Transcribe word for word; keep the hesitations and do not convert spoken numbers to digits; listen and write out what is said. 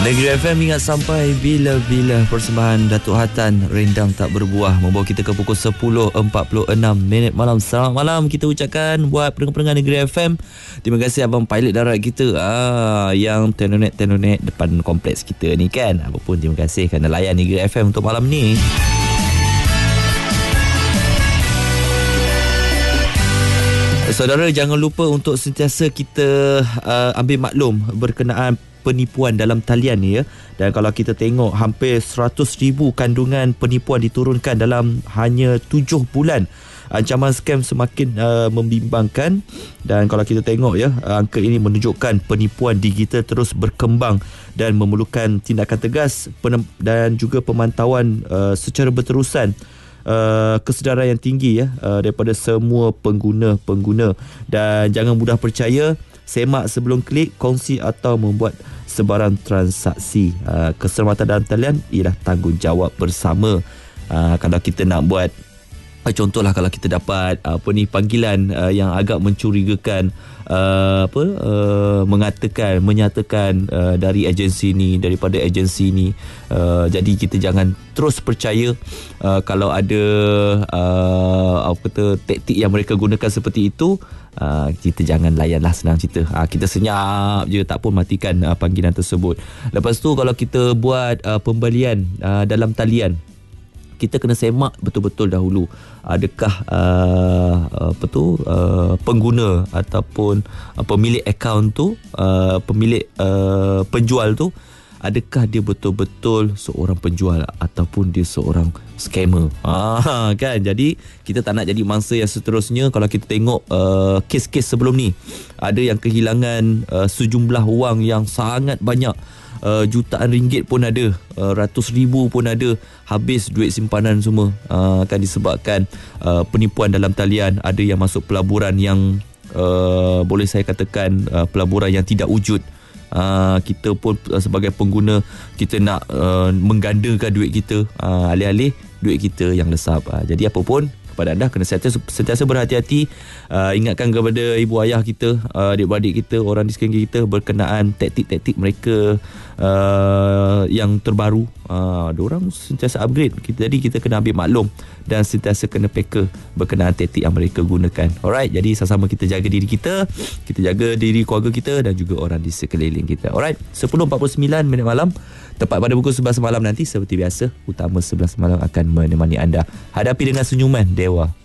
Negeri F M ingat sampai bila-bila. Persembahan Datuk Hatan, Rendang Tak Berbuah, membawa kita ke pukul sepuluh empat puluh enam minit malam. Selamat malam kita ucapkan buat pendengar-pendengar Negeri F M. Terima kasih abang pilot darat kita ah, yang tenonet-tenonet depan kompleks kita ni kan. Apapun terima kasih kerana layan Negeri F M untuk malam ni. Saudara, jangan lupa untuk sentiasa kita uh, ambil maklum berkenaan penipuan dalam talian ni ya. Dan kalau kita tengok hampir seratus ribu kandungan penipuan diturunkan dalam hanya tujuh bulan. Ancaman scam semakin uh, membimbangkan, dan kalau kita tengok ya, angka ini menunjukkan penipuan digital terus berkembang dan memerlukan tindakan tegas dan juga pemantauan uh, secara berterusan. Uh, kesedaran yang tinggi ya uh, daripada semua pengguna-pengguna, dan jangan mudah percaya, semak sebelum klik, kongsi atau membuat sebarang transaksi. Uh, keselamatan dalam talian ialah tanggungjawab bersama. Uh, kalau kita nak buat uh, contohlah, kalau kita dapat uh, apa ni panggilan uh, yang agak mencurigakan, uh, apa uh, mengatakan menyatakan uh, dari agensi ni, daripada agensi ni, uh, jadi kita jangan terus percaya. Uh, kalau ada uh, apa kata taktik yang mereka gunakan seperti itu, uh, kita jangan layanlah, senang cerita. Uh, kita senyap je, tak pun matikan uh, panggilan tersebut. Lepas tu kalau kita buat uh, pembelian uh, dalam talian, kita kena semak betul-betul dahulu, adakah uh, apa tu uh, pengguna ataupun uh, pemilik akaun tu, uh, pemilik uh, penjual tu, adakah dia betul-betul seorang penjual ataupun dia seorang scammer. Ah, kan? Jadi kita tak nak jadi mangsa yang seterusnya. Kalau kita tengok uh, kes-kes sebelum ni, ada yang kehilangan uh, sejumlah wang yang sangat banyak. Uh, jutaan ringgit pun ada, uh, ratus ribu pun ada, habis duit simpanan semua, uh, kan disebabkan uh, penipuan dalam talian. Ada yang masuk pelaburan yang uh, boleh saya katakan uh, pelaburan yang tidak wujud. Uh, kita pun uh, sebagai pengguna, kita nak uh, menggandakan duit kita, uh, alih-alih duit kita yang lesap. Uh, jadi apa pun, kepada anda kena sentiasa, sentiasa berhati-hati. uh, Ingatkan kepada ibu ayah kita, uh, adik-beradik kita, orang di sekeliling kita berkenaan taktik-taktik mereka uh, yang terbaru. uh, Diorang sentiasa upgrade kita, jadi kita kena ambil maklum dan sentiasa kena peka berkenaan taktik yang mereka gunakan. Alright, jadi sama-sama kita jaga diri kita, kita jaga diri keluarga kita dan juga orang di sekeliling kita. Alright, sepuluh empat puluh sembilan minit malam, tepat pada pukul sebelas malam nanti, seperti biasa, Utama sebelas malam akan menemani anda. Hadapi dengan senyuman Dewa.